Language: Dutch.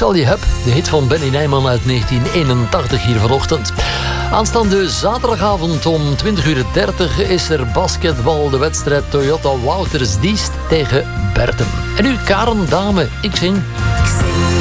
Stel je Up, de hit van Benny Nijman uit 1981 hier vanochtend. Aanstaande zaterdagavond om 20:30 is er basketbal, de wedstrijd Toyota Wouters Diest tegen Bertem. En nu Karen Dame, ik zing.